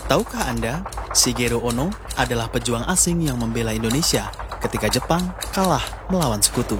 Tahukah Anda, Shigeru Ono adalah pejuang asing yang membela Indonesia ketika Jepang kalah melawan sekutu.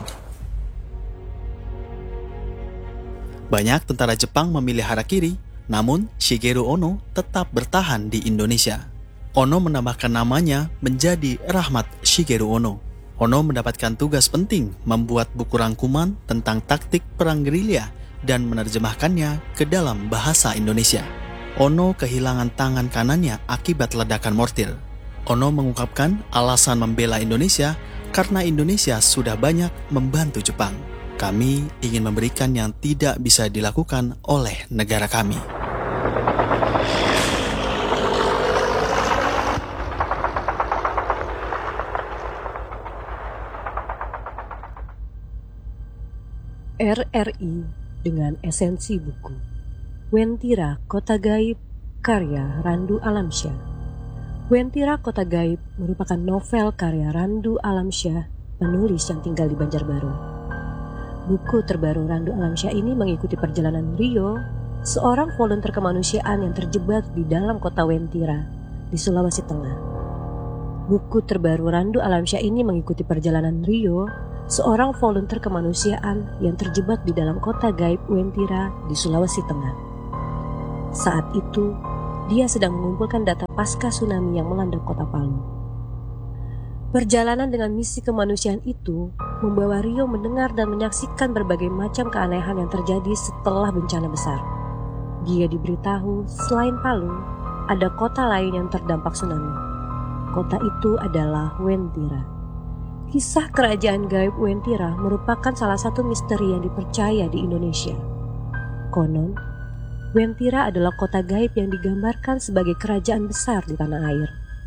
Banyak tentara Jepang memilih harakiri, namun Shigeru Ono tetap bertahan di Indonesia. Ono menambahkan namanya menjadi Rahmat Shigeru Ono. Ono mendapatkan tugas penting membuat buku rangkuman tentang taktik perang gerilya dan menerjemahkannya ke dalam bahasa Indonesia. Ono kehilangan tangan kanannya akibat ledakan mortir. Ono mengungkapkan alasan membela Indonesia karena Indonesia sudah banyak membantu Jepang. Kami ingin memberikan yang tidak bisa dilakukan oleh negara kami. RRI dengan esensi buku. Wentira Kota Gaib, karya Randu Alamsyah. Wentira Kota Gaib merupakan novel karya Randu Alamsyah, penulis yang tinggal di Banjarbaru. Buku terbaru Randu Alamsyah ini mengikuti perjalanan Rio, seorang volunteer kemanusiaan yang terjebak di dalam kota Wentira, di Sulawesi Tengah. Buku terbaru Randu Alamsyah ini mengikuti perjalanan Rio, seorang volunteer kemanusiaan yang terjebak di dalam kota gaib Wentira di Sulawesi Tengah. Saat itu, dia sedang mengumpulkan data pasca tsunami yang melanda kota Palu. Perjalanan dengan misi kemanusiaan itu membawa Rio mendengar dan menyaksikan berbagai macam keanehan yang terjadi setelah bencana besar. Dia diberitahu selain Palu, ada kota lain yang terdampak tsunami. Kota itu adalah Wentira. Kisah kerajaan gaib Wentira merupakan salah satu misteri yang dipercaya di Indonesia. Konon, Wentira adalah kota gaib yang digambarkan sebagai kerajaan besar di tanah air.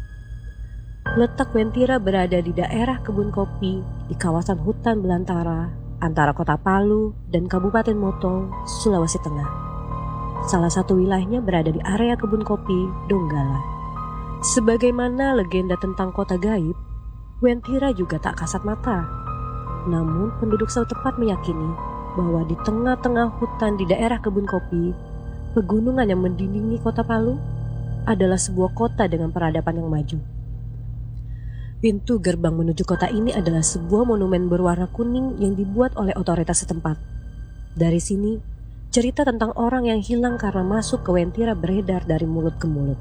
Letak Wentira berada di daerah kebun kopi di kawasan hutan belantara antara kota Palu dan Kabupaten Motong, Sulawesi Tengah. Salah satu wilayahnya berada di area kebun kopi Donggala. Sebagaimana legenda tentang kota gaib, Wentira juga tak kasat mata. Namun penduduk setempat meyakini bahwa di tengah-tengah hutan di daerah kebun kopi, pegunungan yang mendindingi kota Palu adalah sebuah kota dengan peradaban yang maju. Pintu gerbang menuju kota ini adalah sebuah monumen berwarna kuning yang dibuat oleh otoritas setempat. Dari sini, cerita tentang orang yang hilang karena masuk ke Wentira beredar dari mulut ke mulut.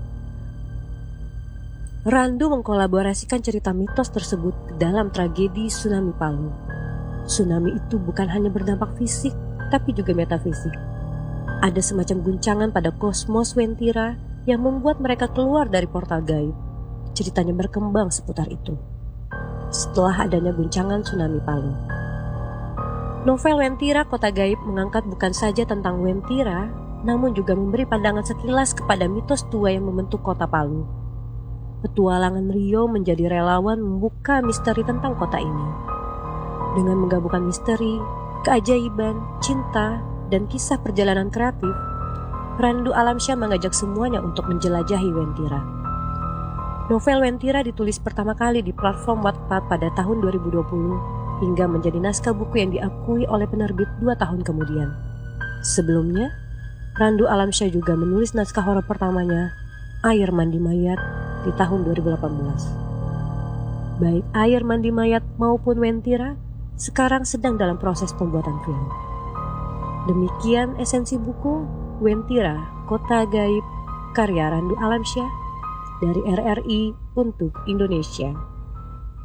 Randu mengkolaborasikan cerita mitos tersebut ke dalam tragedi tsunami Palu. Tsunami itu bukan hanya berdampak fisik, tapi juga metafisik. Ada semacam guncangan pada kosmos Wentira yang membuat mereka keluar dari portal gaib. Ceritanya berkembang seputar itu. Setelah adanya guncangan tsunami Palu. Novel Wentira Kota Gaib mengangkat bukan saja tentang Wentira, namun juga memberi pandangan sekilas kepada mitos tua yang membentuk kota Palu. Petualangan Rio menjadi relawan membuka misteri tentang kota ini. Dengan menggabungkan misteri, keajaiban, cinta, dan kisah perjalanan kreatif, Randu Alamsyah mengajak semuanya untuk menjelajahi Wentira. Novel Wentira ditulis pertama kali di platform Wattpad pada tahun 2020 hingga menjadi naskah buku yang diakui oleh penerbit 2 tahun kemudian. Sebelumnya, Randu Alamsyah juga menulis naskah horor pertamanya, Air Mandi Mayat, di tahun 2018. Baik Air Mandi Mayat maupun Wentira sekarang sedang dalam proses pembuatan film. Demikian esensi buku Wentira Kota Gaib karya Randu Alamsyah dari RRI untuk Indonesia.